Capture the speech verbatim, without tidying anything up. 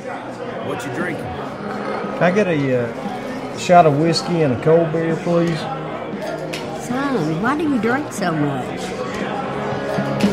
What you drinking? Can I get a uh, shot of whiskey and a cold beer, please? Son, why do you drink so much?